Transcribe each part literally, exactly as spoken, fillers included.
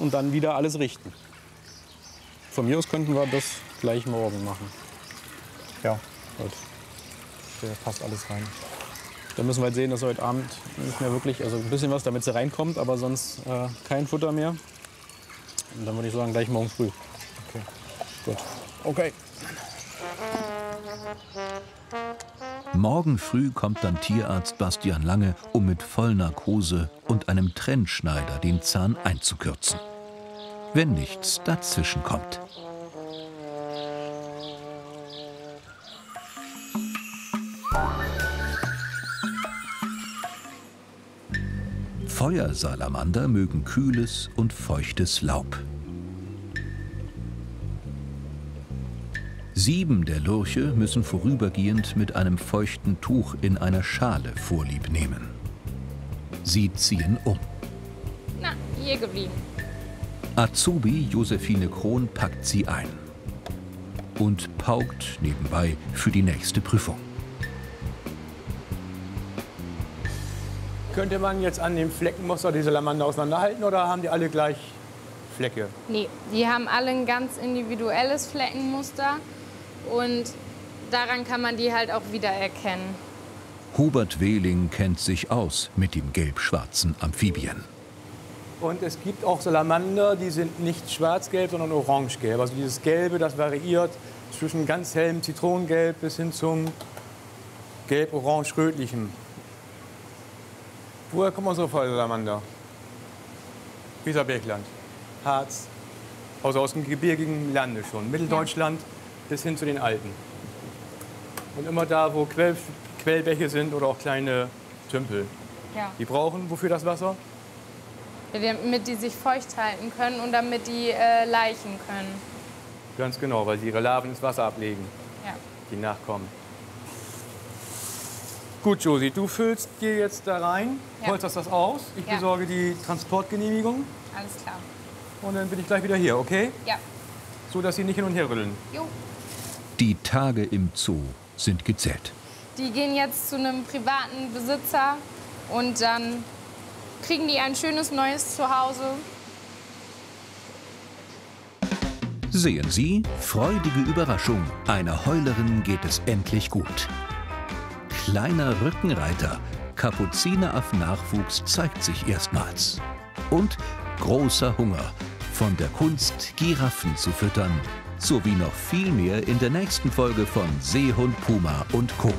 und dann wieder alles richten. Von mir aus könnten wir das gleich morgen machen. Ja, Gut. da passt alles rein. Da müssen wir halt sehen, dass heute Abend nicht mehr wirklich, also ein bisschen was, damit sie reinkommt, aber sonst äh, kein Futter mehr. Und dann würde ich sagen, gleich morgen früh. Okay. Gut. Okay. Morgen früh kommt dann Tierarzt Bastian Lange, um mit Vollnarkose und einem Trennschneider den Zahn einzukürzen. Wenn nichts dazwischen kommt. Feuersalamander mögen kühles und feuchtes Laub. Sieben der Lurche müssen vorübergehend mit einem feuchten Tuch in einer Schale Vorlieb nehmen. Sie ziehen um. Na, hier geblieben. Azubi Josephine Krohn packt sie ein und paukt nebenbei für die nächste Prüfung. Könnte man jetzt an dem Fleckenmuster die Salamander auseinanderhalten oder haben die alle gleich Flecke? Nee, die haben alle ein ganz individuelles Fleckenmuster und daran kann man die halt auch wiedererkennen. Hubert Wehling kennt sich aus mit dem gelb-schwarzen Amphibien. Und es gibt auch Salamander, die sind nicht schwarz-gelb, sondern orange-gelb. Also dieses Gelbe, das variiert zwischen ganz hellem Zitronengelb bis hin zum gelb-orange-rötlichen. Woher kommen unsere Feuersalamander? Weserbergland, Harz, also aus dem gebirgigen Lande schon. Mitteldeutschland ja. bis hin zu den Alpen. Und immer da, wo Quell, Quellbäche sind oder auch kleine Tümpel. Ja. Die brauchen wofür das Wasser? Ja, damit die sich feucht halten können und damit die äh, laichen können. Ganz genau, weil sie ihre Larven ins Wasser ablegen, ja. die nachkommen. Gut, Josie, du füllst dir jetzt da rein, ja. polsterst das aus. Ich ja. besorge die Transportgenehmigung. Alles klar. Und dann bin ich gleich wieder hier, okay? Ja. So, dass sie nicht hin und her rütteln. Jo. Die Tage im Zoo sind gezählt. Die gehen jetzt zu einem privaten Besitzer und dann kriegen die ein schönes neues Zuhause. Sehen Sie, freudige Überraschung. Einer Heulerin geht es endlich gut. Kleiner Rückenreiter, Kapuzineraffen-Nachwuchs zeigt sich erstmals. Und großer Hunger, von der Kunst, Giraffen zu füttern, sowie noch viel mehr in der nächsten Folge von Seehund Puma und Co.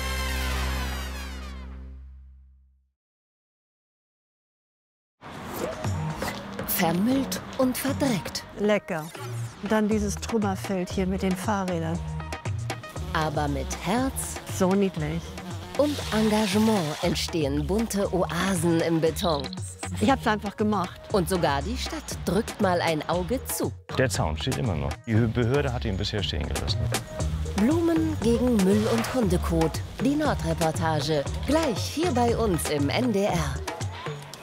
Vermüllt und verdreckt. Lecker. Dann dieses Trümmerfeld hier mit den Fahrrädern. Aber mit Herz So niedlich. und Engagement entstehen bunte Oasen im Beton. Ich hab's einfach gemacht. Und sogar die Stadt drückt mal ein Auge zu. Der Zaun steht immer noch. Die Behörde hat ihn bisher stehen gelassen. Blumen gegen Müll und Hundekot. Die Nordreportage. Gleich hier bei uns im N D R.